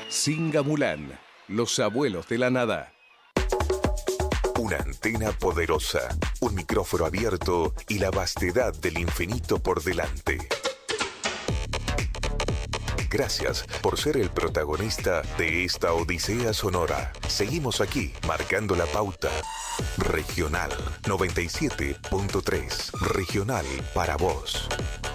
Singamulán, los abuelos de la nada. Una antena poderosa, un micrófono abierto y la vastedad del infinito por delante. Gracias por ser el protagonista de esta odisea sonora. Seguimos aquí, marcando la pauta. Regional 97.3. Regional para vos.